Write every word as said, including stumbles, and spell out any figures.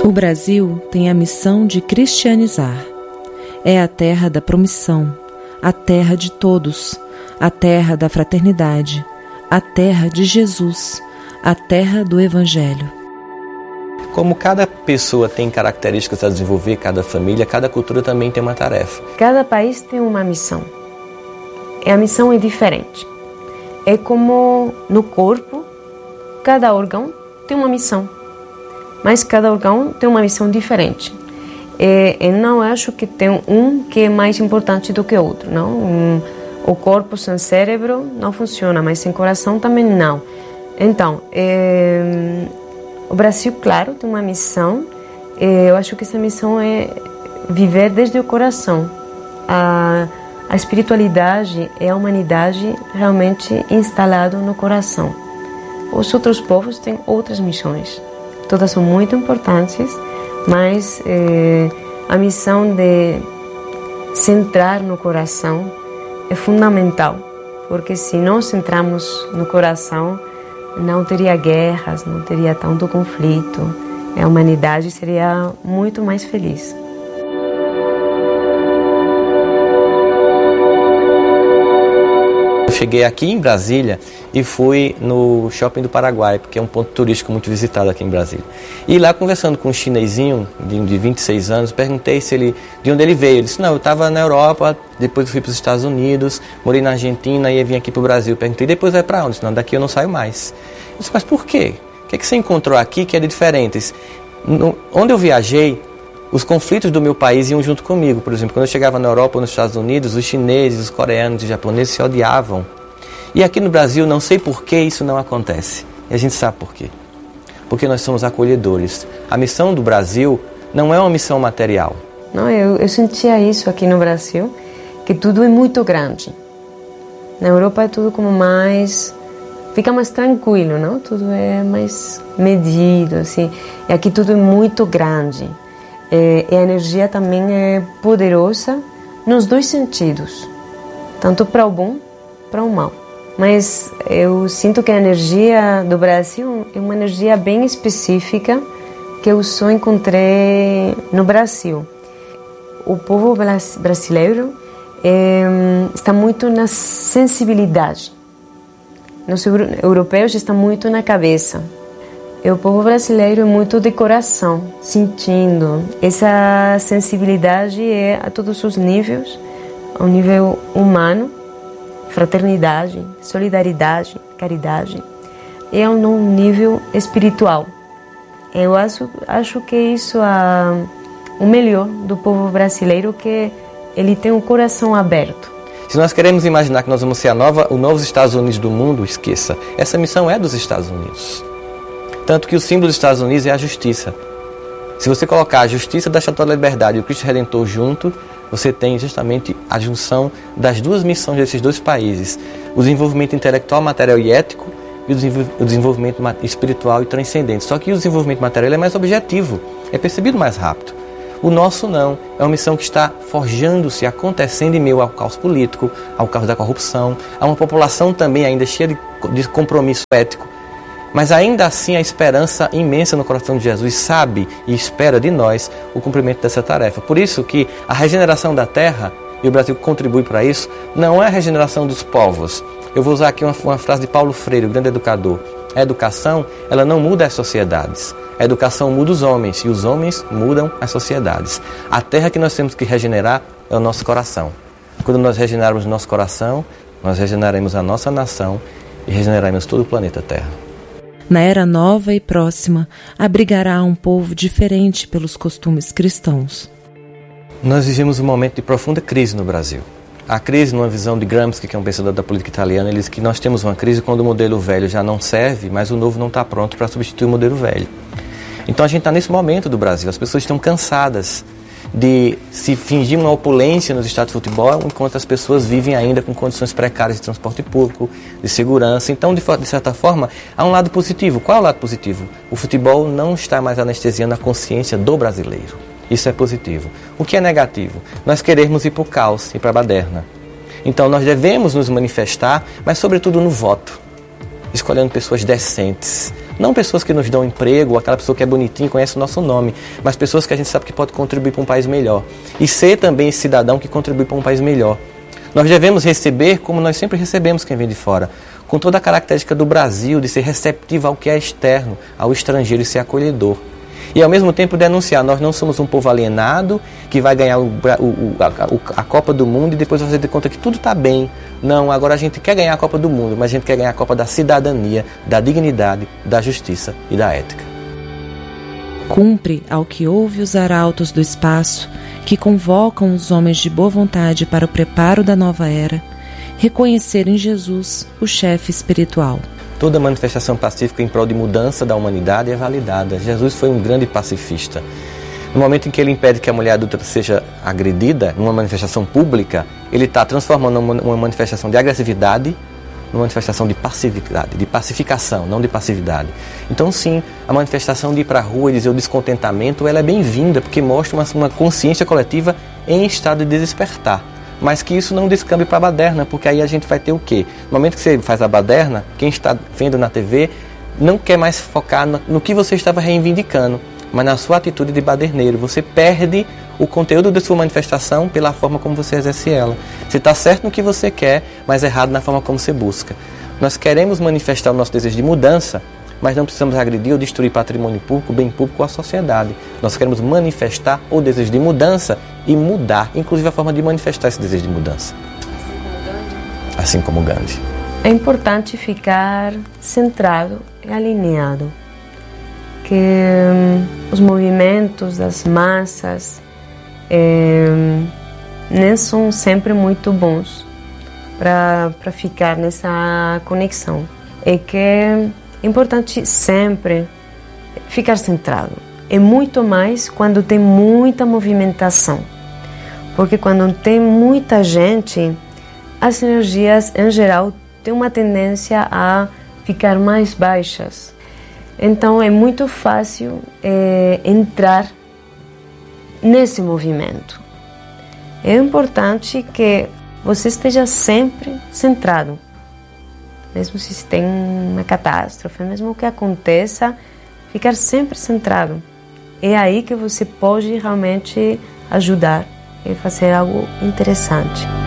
O Brasil tem a missão de cristianizar. É a terra da promissão, a terra de todos, a terra da fraternidade, a terra de Jesus, a terra do Evangelho. Como cada pessoa tem características a desenvolver, cada família, cada cultura também tem uma tarefa. Cada país tem uma missão. E a missão é diferente. É como no corpo, cada órgão tem uma missão. Mas cada órgão tem uma missão diferente. E, eu não acho que tem um que é mais importante do que o outro. Não? Um, o corpo sem cérebro não funciona, mas sem coração também não. Então, é, o Brasil, claro, tem uma missão. E eu acho que essa missão é viver desde o coração. A, a espiritualidade e a humanidade realmente instalado no coração. Os outros povos têm outras missões. Todas são muito importantes, mas eh, a missão de centrar no coração é fundamental, porque se não centrarmos no coração, não teria guerras, não teria tanto conflito, a humanidade seria muito mais feliz. Cheguei aqui em Brasília e fui no Shopping do Paraguai, porque é um ponto turístico muito visitado aqui em Brasília. E lá, conversando com um chinesinho de vinte e seis anos, perguntei se ele, de onde ele veio. Ele disse, não, eu estava na Europa, depois fui para os Estados Unidos, morei na Argentina e vim aqui para o Brasil. Perguntei, depois vai para onde? Ele disse, não, daqui eu não saio mais. Eu disse, mas por quê? O que, é que você encontrou aqui que é de diferente? No, onde eu viajei, os conflitos do meu país iam junto comigo. Por exemplo, quando eu chegava na Europa ou nos Estados Unidos, os chineses, os coreanos e os japoneses se odiavam. E aqui no Brasil, não sei por que isso não acontece. E a gente sabe por quê. Porque nós somos acolhedores. A missão do Brasil não é uma missão material. Não, eu, eu sentia isso aqui no Brasil, que tudo é muito grande. Na Europa é tudo como mais... Fica mais tranquilo, não? Tudo é mais medido, assim. E aqui tudo é muito grande. E, e a energia também é poderosa nos dois sentidos. Tanto para o bom, para o mal. Mas eu sinto que a energia do Brasil é uma energia bem específica que eu só encontrei no Brasil. O povo brasileiro é, está muito na sensibilidade. Os europeus estão muito na cabeça. E o povo brasileiro é muito de coração, sentindo. Essa sensibilidade é a todos os níveis, ao nível humano, fraternidade, solidariedade, caridade, e a um nível espiritual. Eu acho, acho que isso é o melhor do povo brasileiro, que ele tem um coração aberto. Se nós queremos imaginar que nós vamos ser a nova, o novo Estados Unidos do mundo, esqueça. Essa missão é dos Estados Unidos. Tanto que o símbolo dos Estados Unidos é a justiça. Se você colocar a justiça da Estátua da Liberdade e o Cristo Redentor junto, você tem justamente a junção das duas missões desses dois países. O desenvolvimento intelectual, material e ético e o desenvolvimento espiritual e transcendente. Só que o desenvolvimento material é mais objetivo, é percebido mais rápido. O nosso não, é uma missão que está forjando-se, acontecendo em meio ao caos político, ao caos da corrupção, a uma população também ainda cheia de, de compromisso ético. Mas ainda assim a esperança imensa no coração de Jesus sabe e espera de nós o cumprimento dessa tarefa. Por isso que a regeneração da terra, e o Brasil contribui para isso, não é a regeneração dos povos. Eu vou usar aqui uma, uma frase de Paulo Freire, o grande educador. A educação, ela não muda as sociedades. A educação muda os homens e os homens mudam as sociedades. A terra que nós temos que regenerar é o nosso coração. Quando nós regenerarmos o nosso coração, nós regeneraremos a nossa nação e regeneraremos todo o planeta Terra. Na era nova e próxima, abrigará um povo diferente pelos costumes cristãos. Nós vivemos um momento de profunda crise no Brasil. A crise, numa visão de Gramsci, que é um pensador da política italiana, ele diz que nós temos uma crise quando o modelo velho já não serve, mas o novo não está pronto para substituir o modelo velho. Então a gente está nesse momento do Brasil, as pessoas estão cansadas de se fingir uma opulência nos estádios de futebol, enquanto as pessoas vivem ainda com condições precárias de transporte público, de segurança. Então, de, de certa forma, há um lado positivo. Qual é o lado positivo? O futebol não está mais anestesiando a consciência do brasileiro. Isso é positivo. O que é negativo? Nós queremos ir para o caos e para a baderna. Então, nós devemos nos manifestar, mas sobretudo no voto, escolhendo pessoas decentes, Não pessoas que nos dão emprego, ou aquela pessoa que é bonitinha e conhece o nosso nome, mas pessoas que a gente sabe que pode contribuir para um país melhor. E ser também esse cidadão que contribui para um país melhor. Nós devemos receber como nós sempre recebemos quem vem de fora, com toda a característica do Brasil de ser receptivo ao que é externo, ao estrangeiro e ser acolhedor. E ao mesmo tempo denunciar, nós não somos um povo alienado que vai ganhar o, o, a, a Copa do Mundo e depois fazer de conta que tudo está bem. Não, agora a gente quer ganhar a Copa do Mundo, mas a gente quer ganhar a Copa da cidadania, da dignidade, da justiça e da ética. Cumpre ao que ouve os arautos do espaço, que convocam os homens de boa vontade para o preparo da nova era, reconhecer em Jesus o chefe espiritual. Toda manifestação pacífica em prol de mudança da humanidade é validada. Jesus foi um grande pacifista. No momento em que ele impede que a mulher adulta seja agredida, numa manifestação pública, ele está transformando uma, uma manifestação de agressividade numa manifestação de passividade, de pacificação, não de passividade. Então sim, a manifestação de ir para a rua e dizer o descontentamento, ela é bem-vinda, porque mostra uma, uma consciência coletiva em estado de despertar. Mas que isso não descambe para a baderna, porque aí a gente vai ter o quê? No momento que você faz a baderna, quem está vendo na T V não quer mais focar no, no que você estava reivindicando, mas na sua atitude de baderneiro. Você perde o conteúdo da sua manifestação pela forma como você exerce ela. Você está certo no que você quer, mas errado na forma como você busca. Nós queremos manifestar o nosso desejo de mudança, mas não precisamos agredir ou destruir patrimônio público, bem público ou a sociedade. Nós queremos manifestar o desejo de mudança e mudar, inclusive a forma de manifestar esse desejo de mudança. Assim como Gandhi. É importante ficar centrado e alinhado, que hum, os movimentos das massas hum, nem são sempre muito bons para para ficar nessa conexão. É que é importante sempre ficar centrado. É muito mais quando tem muita movimentação, porque quando tem muita gente, as energias em geral têm uma tendência a ficar mais baixas. Então é muito fácil é, entrar nesse movimento. É importante que você esteja sempre centrado, mesmo se tem uma catástrofe, mesmo o que aconteça, ficar sempre centrado. É aí que você pode realmente ajudar e fazer algo interessante.